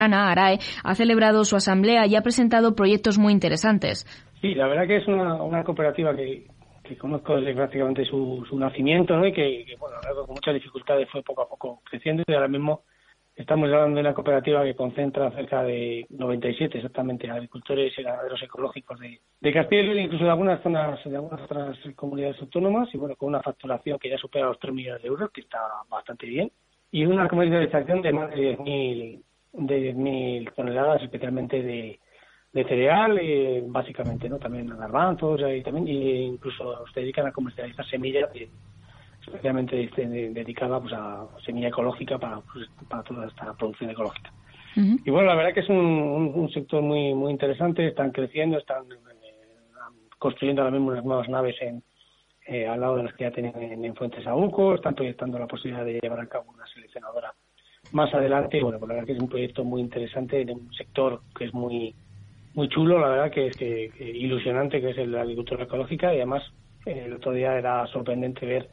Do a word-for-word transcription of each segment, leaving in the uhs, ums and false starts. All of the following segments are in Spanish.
Ana Arae ha celebrado su asamblea y ha presentado proyectos muy interesantes. Sí, la verdad que es una, una cooperativa que, que conozco desde prácticamente su, su nacimiento, ¿no? Y que, que bueno, con muchas dificultades fue poco a poco creciendo, y ahora mismo estamos hablando de una cooperativa que concentra cerca de noventa y siete exactamente agricultores y ganaderos ecológicos de, de Castilla y León, incluso de algunas zonas, de algunas otras comunidades autónomas, y bueno, con una facturación que ya supera los tres millones de euros, que está bastante bien, y una comercialización de más de diez mil de diez mil toneladas, especialmente de, de cereal, eh, básicamente, ¿no? También garbanzos, y también y incluso se dedican a comercializar semillas, de, especialmente de, de, dedicada pues a semilla ecológica para, pues, para toda esta producción ecológica. Uh-huh. Y bueno, la verdad que es un, un, un sector muy muy interesante, están creciendo, están eh, construyendo ahora mismo unas nuevas naves en eh, al lado de las que ya tienen en, en Fuentesaúco, están proyectando la posibilidad de llevar a cabo una seleccionadora más adelante. Y bueno, pues la verdad que es un proyecto muy interesante en un sector que es muy muy chulo, la verdad que es que, que ilusionante, que es el de la agricultura ecológica, y además eh, el otro día era sorprendente ver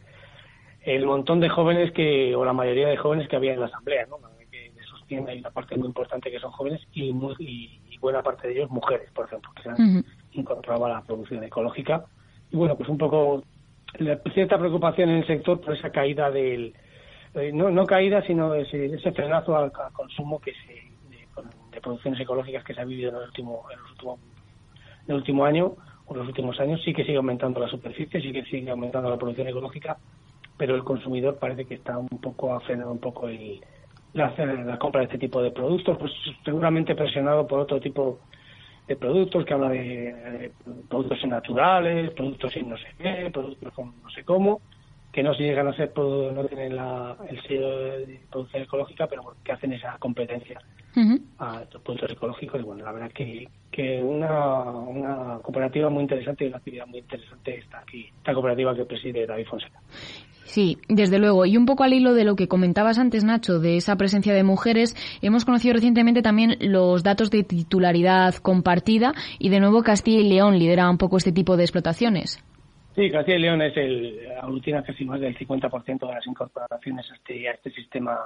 el montón de jóvenes que, o la mayoría de jóvenes que había en la asamblea, ¿no? Que sostiene, hay una parte muy importante que son jóvenes y, muy, y, y buena parte de ellos mujeres, por ejemplo, que se han uh-huh. incorporado a la producción ecológica. Y bueno, pues un poco la, cierta preocupación en el sector por esa caída del, eh, no, no caída, sino ese, ese frenazo al, al consumo que se de, de producciones ecológicas que se ha vivido en el último, en los últimos, en el último año o los últimos años. Sí que sigue aumentando la superficie, sí que sigue aumentando la producción ecológica, pero el consumidor parece que está un poco a frenar un poco el, la, la compra de este tipo de productos, pues seguramente presionado por otro tipo de productos que habla de, de productos naturales, productos sin no sé qué, productos con no sé cómo, que no se llegan a ser, no tienen la, el sello de producción ecológica, pero bueno, que hacen esa competencia uh-huh. a estos productos ecológicos. Y bueno, la verdad que, que una, una cooperativa muy interesante y una actividad muy interesante está aquí, esta cooperativa que preside David Fonseca. Sí, desde luego. Y un poco al hilo de lo que comentabas antes, Nacho, de esa presencia de mujeres, hemos conocido recientemente también los datos de titularidad compartida y de nuevo Castilla y León lidera un poco este tipo de explotaciones. Sí, Castilla y León es el aglutina casi más del cincuenta por ciento de las incorporaciones a este, a este sistema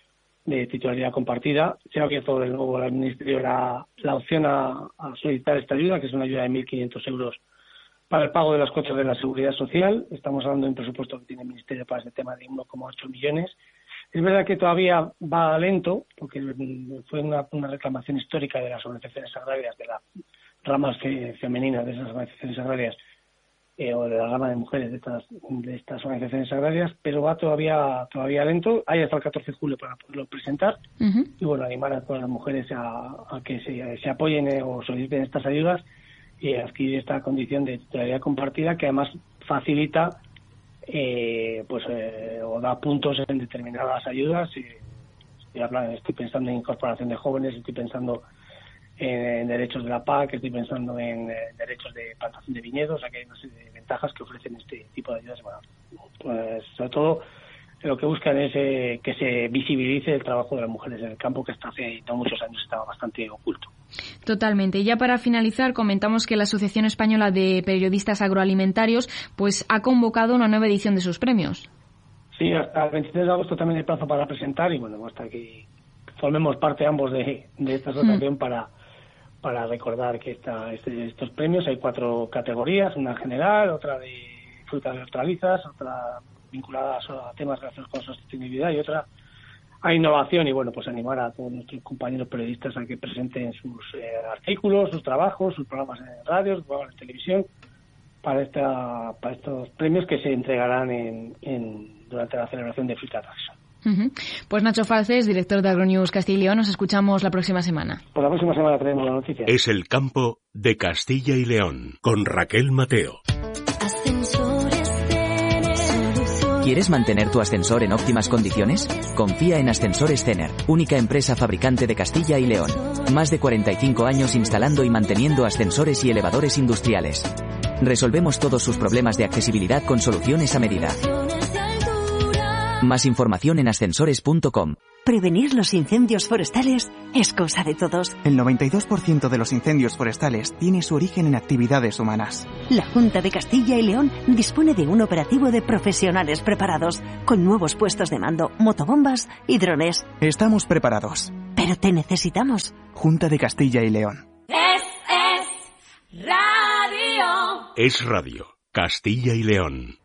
de titularidad compartida. Se ha abierto de nuevo al Ministerio la, la opción a, a solicitar esta ayuda, que es una ayuda de mil quinientos euros para el pago de las cuotas de la Seguridad Social. Estamos hablando de un presupuesto que tiene el Ministerio para este tema de uno coma ocho millones. Es verdad que todavía va lento, porque fue una, una reclamación histórica de las organizaciones agrarias, de las ramas fe, femeninas de esas organizaciones agrarias, eh, o de la gama de mujeres de estas, de estas organizaciones agrarias, pero va todavía todavía lento. Hay hasta el catorce de julio para poderlo presentar. Uh-huh. Y bueno, animar a todas las mujeres a, a que se, se apoyen eh, o soliciten estas ayudas y adquirir esta condición de titularidad compartida, que además facilita eh, pues eh, o da puntos en determinadas ayudas. Eh, estoy, hablando, estoy pensando en incorporación de jóvenes, estoy pensando en, en derechos de la P A C, estoy pensando en eh, derechos de plantación de viñedos. O sea que hay una serie de ventajas que ofrecen este tipo de ayudas. Bueno, pues sobre todo lo que buscan es eh, que se visibilice el trabajo de las mujeres en el campo, que hasta hace no muchos años estaba bastante oculto. Totalmente. Y ya para finalizar, comentamos que la Asociación Española de Periodistas Agroalimentarios pues ha convocado una nueva edición de sus premios. Sí, hasta el veintitrés de agosto también hay plazo para presentar, y bueno, hasta que formemos parte ambos de, de esta asociación mm. para para recordar que esta, este, estos premios, hay cuatro categorías, una general, otra de frutas y hortalizas, otra vinculadas a temas relacionados con sostenibilidad y otra a innovación. Y bueno, pues animar a todos nuestros compañeros periodistas a que presenten sus eh, artículos, sus trabajos, sus programas en radio, sus programas de televisión para esta para estos premios que se entregarán en, en durante la celebración de Fruitatas. Uh-huh. Pues Nacho Falces, director de Agronews Castilla y León, nos escuchamos la próxima semana. Pues la próxima semana tenemos la noticia. Es el campo de Castilla y León, con Raquel Mateo. ¿Quieres mantener tu ascensor en óptimas condiciones? Confía en Ascensores Cener, única empresa fabricante de Castilla y León. Más de cuarenta y cinco años instalando y manteniendo ascensores y elevadores industriales. Resolvemos todos sus problemas de accesibilidad con soluciones a medida. Más información en ascensores punto com. Prevenir los incendios forestales es cosa de todos. El noventa y dos por ciento de los incendios forestales tiene su origen en actividades humanas. La Junta de Castilla y León dispone de un operativo de profesionales preparados, con nuevos puestos de mando, motobombas y drones. Estamos preparados. Pero Pero te necesitamos. Junta de Castilla y León. Es, es radio. Es radio. Castilla y León.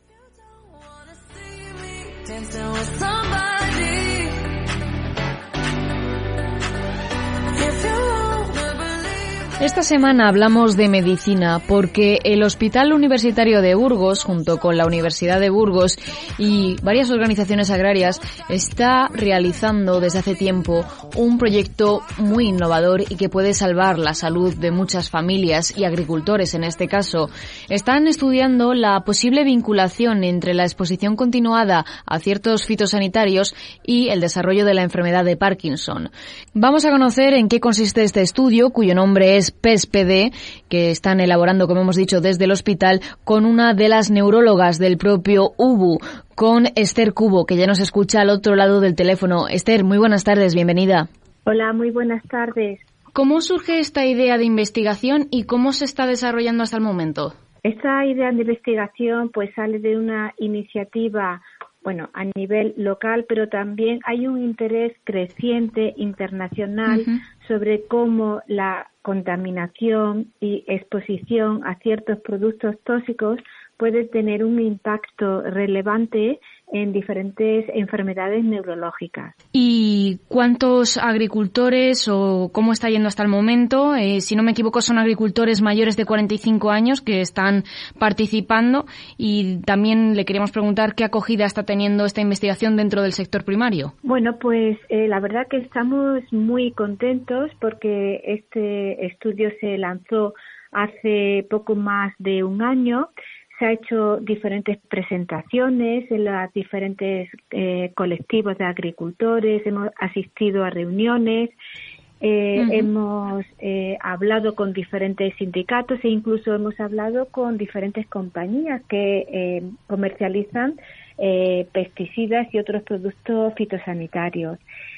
Esta semana hablamos de medicina porque el Hospital Universitario de Burgos, junto con la Universidad de Burgos y varias organizaciones agrarias, está realizando desde hace tiempo un proyecto muy innovador y que puede salvar la salud de muchas familias y agricultores en este caso. Están estudiando la posible vinculación entre la exposición continuada a ciertos fitosanitarios y el desarrollo de la enfermedad de Parkinson. Vamos a conocer en qué consiste este estudio, cuyo nombre es P E S P D, que están elaborando, como hemos dicho, desde el hospital, con una de las neurólogas del propio U B U, con Esther Cubo, que ya nos escucha al otro lado del teléfono. Esther, muy buenas tardes, bienvenida. Hola, muy buenas tardes. ¿Cómo surge esta idea de investigación y cómo se está desarrollando hasta el momento? Esta idea de investigación pues sale de una iniciativa, bueno, a nivel local, pero también hay un interés creciente internacional uh-huh. sobre cómo la contaminación y exposición a ciertos productos tóxicos puede tener un impacto relevante en diferentes enfermedades neurológicas. ¿Y cuántos agricultores o cómo está yendo hasta el momento? Eh, si no me equivoco, son agricultores mayores de cuarenta y cinco años que están participando, y también le queríamos preguntar qué acogida está teniendo esta investigación dentro del sector primario. Bueno, pues eh, la verdad que estamos muy contentos porque este estudio se lanzó hace poco más de un año. Se ha hecho diferentes presentaciones en los diferentes eh, colectivos de agricultores, hemos asistido a reuniones, eh, uh-huh. hemos eh, hablado con diferentes sindicatos e incluso hemos hablado con diferentes compañías que eh, comercializan eh, pesticidas y otros productos fitosanitarios.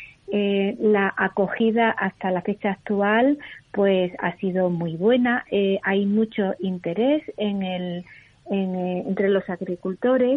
Eh, la acogida hasta la fecha actual pues ha sido muy buena, eh, hay mucho interés en el En, eh, entre los agricultores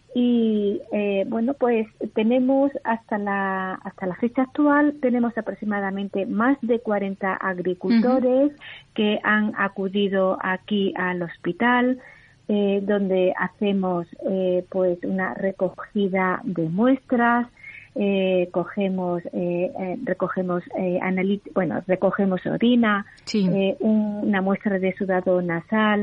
y eh, bueno pues tenemos hasta la hasta la fecha actual tenemos aproximadamente más de cuarenta agricultores uh-huh. que han acudido aquí al hospital eh, donde hacemos eh, pues una recogida de muestras. Eh, cogemos eh, eh, recogemos eh, analit- bueno recogemos orina, sí. eh, un, una muestra de sudado nasal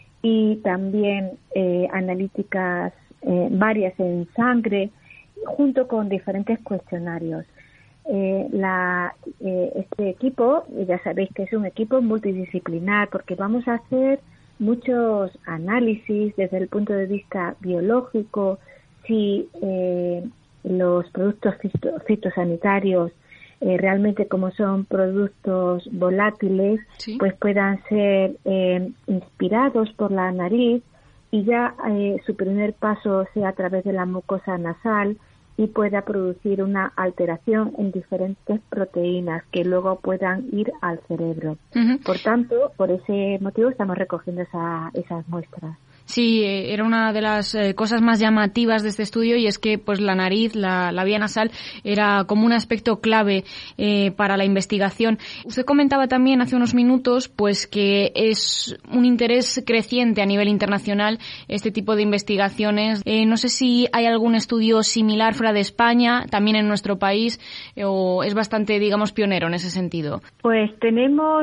y también eh, analíticas eh, varias en sangre, junto con diferentes cuestionarios. Eh, la, eh, este equipo, ya sabéis que es un equipo multidisciplinar, porque vamos a hacer muchos análisis desde el punto de vista biológico, si eh, los productos fito, fitosanitarios Eh, realmente como son productos volátiles, sí. pues puedan ser eh, inspirados por la nariz y ya eh, su primer paso sea a través de la mucosa nasal y pueda producir una alteración en diferentes proteínas que luego puedan ir al cerebro. Uh-huh. Por tanto, por ese motivo estamos recogiendo esa, esas muestras. Sí, era una de las eh, cosas más llamativas de este estudio, y es que pues la nariz, la, la vía nasal, era como un aspecto clave eh, para la investigación. Usted comentaba también hace unos minutos pues que es un interés creciente a nivel internacional este tipo de investigaciones. Eh, no sé si hay algún estudio similar fuera de España, también en nuestro país, eh, o es bastante, digamos, pionero en ese sentido. Pues tenemos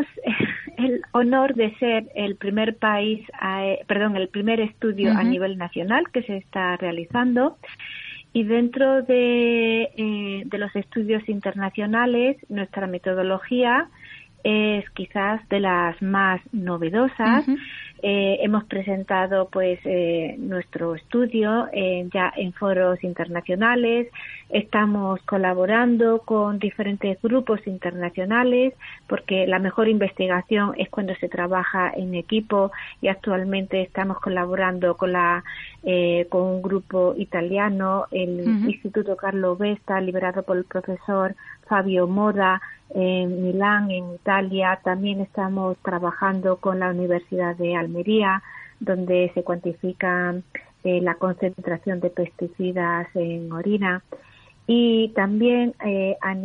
el honor de ser el primer país, eh, perdón, el primer estudio uh-huh. a nivel nacional que se está realizando, y dentro de, eh, de los estudios internacionales nuestra metodología es quizás de las más novedosas. Uh-huh. Eh, hemos presentado pues eh, nuestro estudio eh, ya en foros internacionales, estamos colaborando con diferentes grupos internacionales porque la mejor investigación es cuando se trabaja en equipo, y actualmente estamos colaborando con la eh, con un grupo italiano, el uh-huh. Instituto Carlo Vesta, liderado por el profesor Fabio Moda en Milán, en Italia. También estamos trabajando con la Universidad de Almería, donde se cuantifica eh, la concentración de pesticidas en orina, y también eh, a,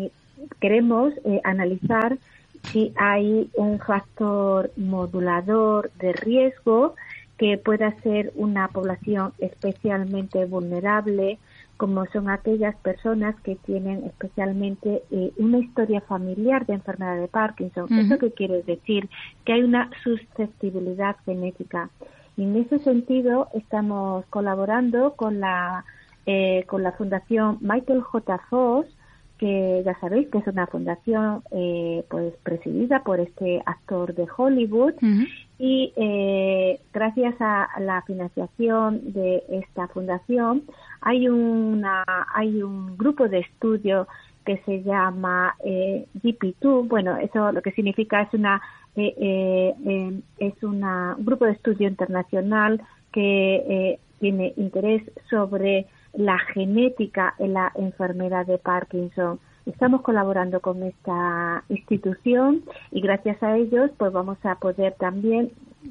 queremos eh, analizar si hay un factor modulador de riesgo que pueda ser una población especialmente vulnerable, como son aquellas personas que tienen especialmente eh, una historia familiar de enfermedad de Parkinson. Uh-huh. ¿Eso qué quiere decir? Que hay una susceptibilidad genética. Y en ese sentido estamos colaborando con la eh, con la Fundación Michael J. Fox, que ya sabéis que es una fundación eh, pues presidida por este actor de Hollywood. Uh-huh. Y eh, gracias a la financiación de esta fundación hay una hay un grupo de estudio que se llama eh, G P dos. Bueno, eso lo que significa es una eh, eh, eh, es una, un grupo de estudio internacional que eh, tiene interés sobre la genética en la enfermedad de Parkinson. Estamos colaborando con esta institución y gracias a ellos pues vamos a poder también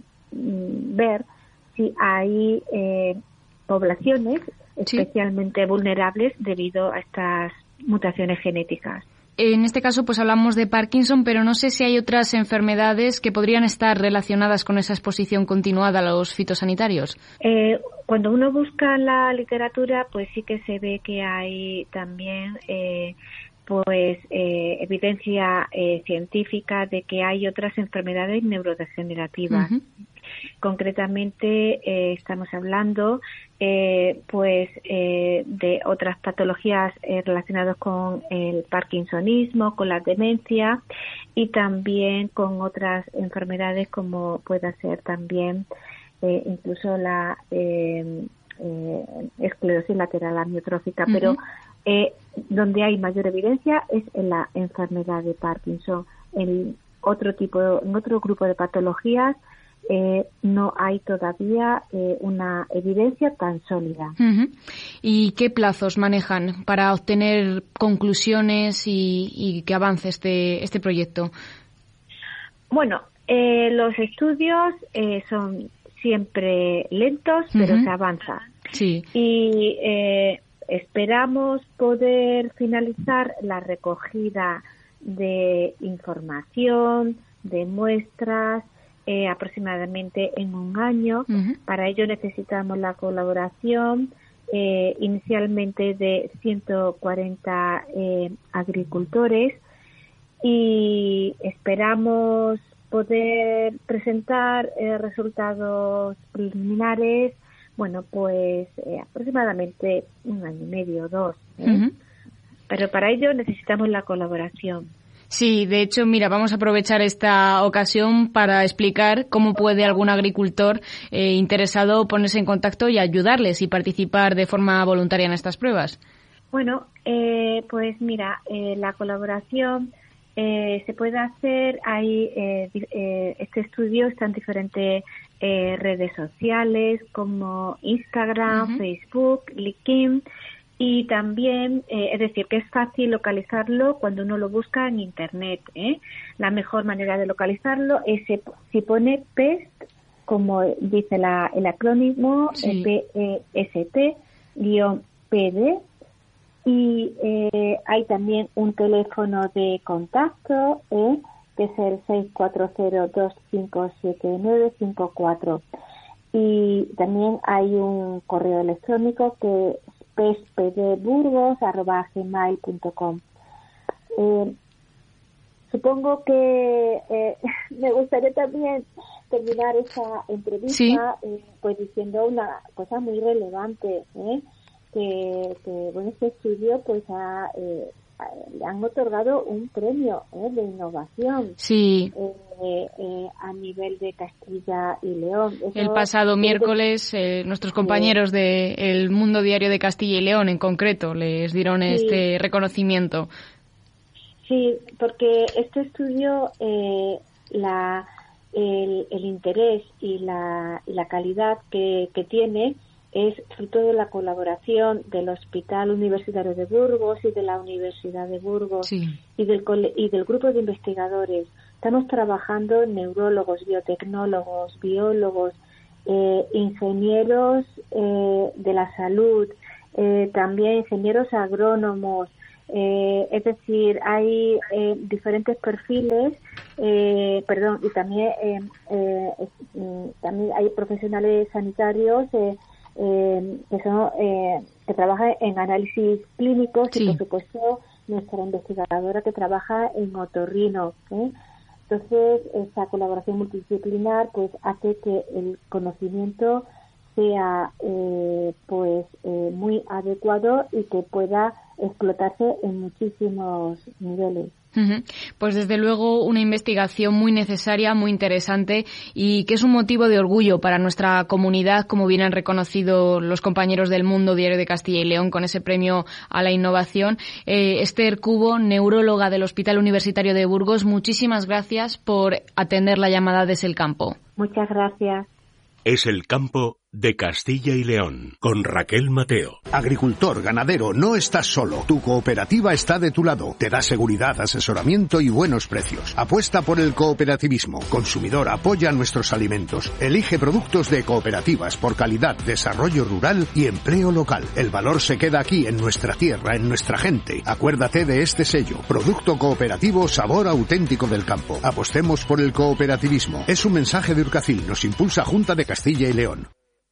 mm, ver si hay eh, poblaciones especialmente sí. vulnerables debido a estas mutaciones genéticas. En este caso pues hablamos de Parkinson, pero no sé si hay otras enfermedades que podrían estar relacionadas con esa exposición continuada a los fitosanitarios. Eh, cuando uno busca en la literatura pues sí que se ve que hay también eh, pues eh, evidencia eh, científica de que hay otras enfermedades neurodegenerativas. Uh-huh. Concretamente eh, estamos hablando eh, pues eh, de otras patologías eh, relacionadas con el parkinsonismo, con la demencia y también con otras enfermedades como pueda ser también eh, incluso la eh, eh, esclerosis lateral amiotrófica, uh-huh. pero eh, donde hay mayor evidencia es en la enfermedad de Parkinson. En otro tipo, en otro grupo de patologías Eh, no hay todavía eh, una evidencia tan sólida. Uh-huh. ¿Y qué plazos manejan para obtener conclusiones y, y que avance este, este proyecto? Bueno, eh, los estudios eh, son siempre lentos, uh-huh. pero se avanza. Sí. Y eh, esperamos poder finalizar la recogida de información, de muestras, Eh, aproximadamente en un año. Uh-huh. Para ello necesitamos la colaboración eh, inicialmente de ciento cuarenta eh, agricultores y esperamos poder presentar eh, resultados preliminares, bueno, pues eh, aproximadamente un año y medio o dos. ¿eh? Uh-huh. Pero para ello necesitamos la colaboración. Sí, de hecho, mira, vamos a aprovechar esta ocasión para explicar cómo puede algún agricultor eh, interesado ponerse en contacto y ayudarles y participar de forma voluntaria en estas pruebas. Bueno, eh, pues mira, eh, la colaboración eh, se puede hacer, hay eh, eh, este estudio está en diferentes eh, redes sociales como Instagram, uh-huh. Facebook, LinkedIn. Y también, eh, es decir, que es fácil localizarlo cuando uno lo busca en Internet. ¿eh? La mejor manera de localizarlo es si, si pone P E S T, como dice la, el acrónimo, sí. P E S T, guión P D. Y eh, hay también un teléfono de contacto, ¿eh? que es el seis cuatro cero, dos cinco siete nueve cinco cuatro. Y también hay un correo electrónico que pespdburgos arroba gmail punto com. Eh, supongo que eh, me gustaría también terminar esta entrevista ¿Sí? eh, pues diciendo una cosa muy relevante, ¿eh? que, que bueno, este estudio pues ha eh, le han otorgado un premio ¿eh? de innovación sí. eh, eh, a nivel de Castilla y León. Eso el pasado miércoles eh, nuestros compañeros sí. de El Mundo Diario de Castilla y León en concreto les dieron sí. este reconocimiento. Sí, porque este estudio eh, la el, el interés y la, y la calidad que, que tiene es fruto de la colaboración del Hospital Universitario de Burgos y de la Universidad de Burgos sí. y, del, y del grupo de investigadores. Estamos trabajando neurólogos, biotecnólogos, biólogos, eh, ingenieros eh, de la salud, eh, también ingenieros agrónomos, Eh, es decir, hay eh, diferentes perfiles, eh, perdón, y también eh, eh, eh, también hay profesionales sanitarios eh, eh, que son eh, que trabajan en análisis clínicos sí. y por supuesto nuestra investigadora que trabaja en otorrino. ¿eh? Entonces, esta colaboración multidisciplinar pues hace que el conocimiento sea eh, pues eh, muy adecuado y que pueda explotarse en muchísimos niveles. Uh-huh. Pues desde luego una investigación muy necesaria, muy interesante y que es un motivo de orgullo para nuestra comunidad, como bien han reconocido los compañeros del Mundo Diario de Castilla y León con ese premio a la innovación. Eh, Esther Cubo, neuróloga del Hospital Universitario de Burgos, muchísimas gracias por atender la llamada desde el campo. Muchas gracias. Es el campo de Castilla y León, con Raquel Mateo. Agricultor, ganadero, no estás solo. Tu cooperativa está de tu lado. Te da seguridad, asesoramiento y buenos precios. Apuesta por el cooperativismo. Consumidor, apoya nuestros alimentos. Elige productos de cooperativas por calidad, desarrollo rural y empleo local. El valor se queda aquí, en nuestra tierra, en nuestra gente. Acuérdate de este sello. Producto cooperativo, sabor auténtico del campo. Apostemos por el cooperativismo. Es un mensaje de Urcacil. Nos impulsa Junta de Castilla y León.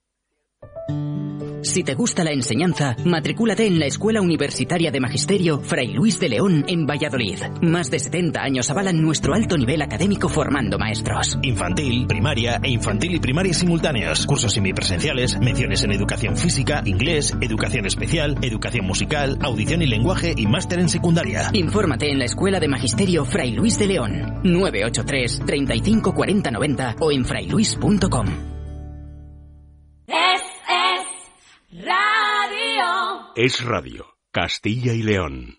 Si te gusta la enseñanza, matricúlate en la Escuela Universitaria de Magisterio Fray Luis de León en Valladolid. Más de setenta años avalan nuestro alto nivel académico formando maestros. Infantil, primaria e infantil y primaria simultáneos. Cursos semipresenciales, menciones en educación física, inglés, educación especial, educación musical, audición y lenguaje y máster en secundaria. Infórmate en la Escuela de Magisterio Fray Luis de León. nueve ocho tres, treinta y cinco, cuarenta, noventa o en frailuis punto com. Es, es radio. Es radio, Castilla y León.